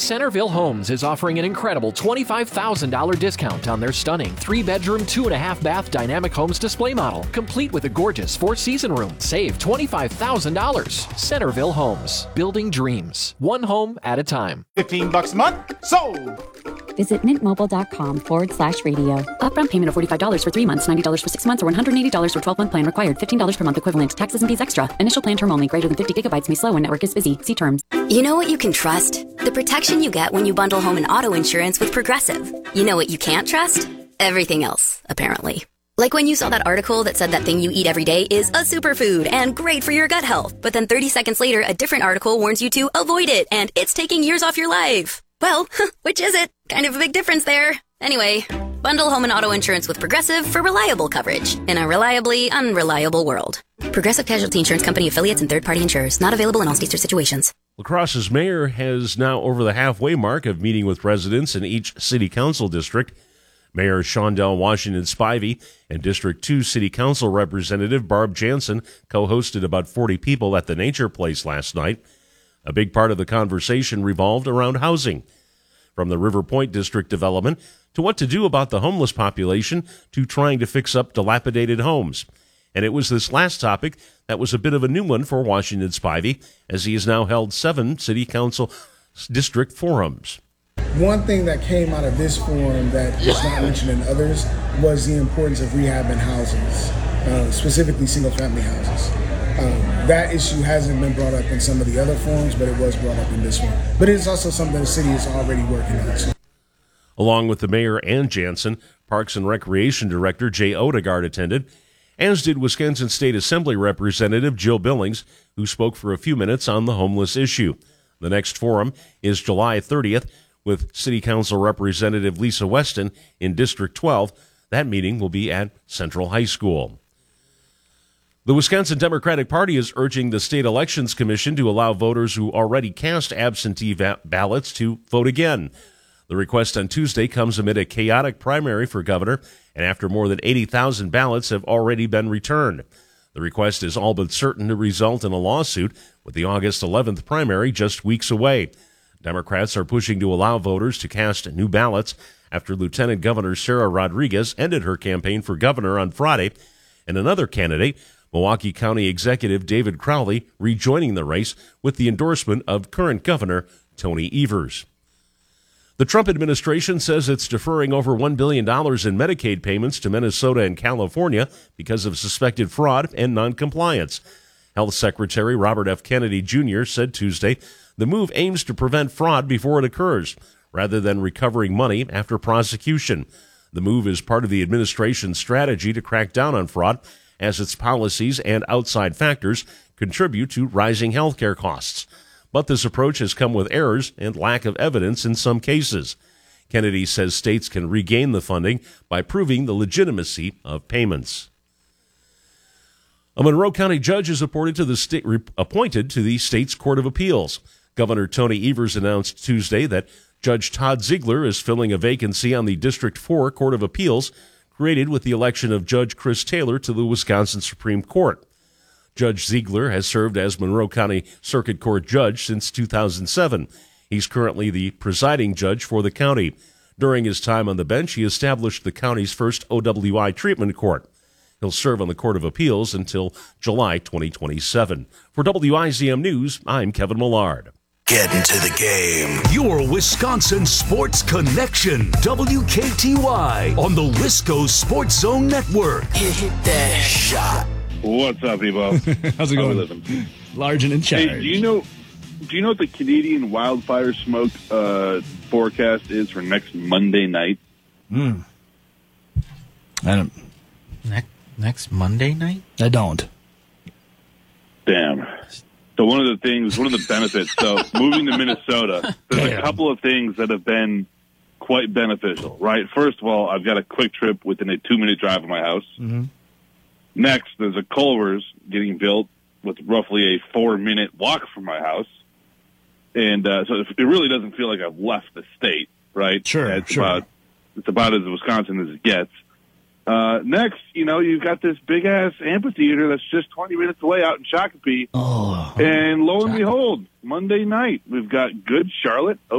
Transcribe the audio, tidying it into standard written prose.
Centerville Homes is offering an incredible $25,000 discount on their stunning 3-bedroom, 2.5-bath Dynamic Homes display model, complete with a gorgeous 4-season room. Save $25,000. Centerville Homes, building dreams, one home at a time. $15 a month, sold! Visit mintmobile.com/radio. Upfront payment of $45 for 3 months, $90 for 6 months, or $180 for 12-month plan required. $15 per month equivalent. Taxes and fees extra. Initial plan term only. Greater than 50 gigabytes may slow when network is busy. See terms. You know what you can trust? The protection you get when you bundle home and auto insurance with Progressive. You know what you can't trust? Everything else, apparently. Like when you saw that article that said that thing you eat every day is a superfood and great for your gut health. But then 30 seconds later, a different article warns you to avoid it and it's taking years off your life. Well, which is it? Kind of a big difference there. Anyway, bundle home and auto insurance with Progressive for reliable coverage in a reliably unreliable world. Progressive Casualty Insurance Company affiliates and third-party insurers. Not available in all states or situations. La Crosse's mayor has now over the halfway mark of meeting with residents in each city council district. Mayor Shondell Washington Spivey and District 2 City Council Representative Barb Jansen co-hosted about 40 people at the Nature Place last night. A big part of the conversation revolved around housing. From the River Point District development to what to do about the homeless population to trying to fix up dilapidated homes. And it was this last topic that was a bit of a new one for Washington Spivey, as he has now held 7 city council district forums. One thing that came out of this forum that was not mentioned in others was the importance of rehabbing houses, specifically single-family houses. That issue hasn't been brought up in some of the other forums, but it was brought up in this one. But it's also something the city is already working on. Along with the mayor and Jansen, Parks and Recreation Director Jay Odegaard attended, as did Wisconsin State Assembly Representative Jill Billings, who spoke for a few minutes on the homeless issue. The next forum is July 30th with City Council Representative Lisa Weston in District 12. That meeting will be at Central High School. The Wisconsin Democratic Party is urging the State Elections Commission to allow voters who already cast absentee ballots to vote again. The request on Tuesday comes amid a chaotic primary for governor, and after more than 80,000 ballots have already been returned. The request is all but certain to result in a lawsuit, with the August 11th primary just weeks away. Democrats are pushing to allow voters to cast new ballots after Lieutenant Governor Sarah Rodriguez ended her campaign for governor on Friday, and another candidate, Milwaukee County Executive David Crowley, rejoining the race with the endorsement of current Governor Tony Evers. The Trump administration says it's deferring over $1 billion in Medicaid payments to Minnesota and California because of suspected fraud and noncompliance. Health Secretary Robert F. Kennedy Jr. said Tuesday the move aims to prevent fraud before it occurs, rather than recovering money after prosecution. The move is part of the administration's strategy to crack down on fraud, as its policies and outside factors contribute to rising health care costs. But this approach has come with errors and lack of evidence in some cases. Kennedy says states can regain the funding by proving the legitimacy of payments. A Monroe County judge is appointed to the state's Court of Appeals. Governor Tony Evers announced Tuesday that Judge Todd Ziegler is filling a vacancy on the District 4 Court of Appeals, created with the election of Judge Chris Taylor to the Wisconsin Supreme Court. Judge Ziegler has served as Monroe County Circuit Court judge since 2007. He's currently the presiding judge for the county. During his time on the bench, he established the county's first OWI treatment court. He'll serve on the Court of Appeals until July 2027. For WIZM News, I'm Kevin Millard. Get into the game. Your Wisconsin Sports Connection. WKTY on the Wisco Sports Zone Network. Hit that shot. What's up, people? How's it going? Large and in charge. Hey, do you know what the Canadian wildfire smoke forecast is for next Monday night? I don't. Next Monday night? I don't. Damn. So one of the benefits, moving to Minnesota, there's a couple of things that have been quite beneficial, right? First of all, I've got a quick trip within a 2-minute drive of my house. Mm-hmm. Next, there's a Culver's getting built with roughly a 4-minute walk from my house. And so it really doesn't feel like I've left the state, right? Sure, it's about as Wisconsin as it gets. Next, you've got this big-ass amphitheater that's just 20 minutes away out in Shakopee. Oh. And lo and behold, Monday night, we've got good Charlotte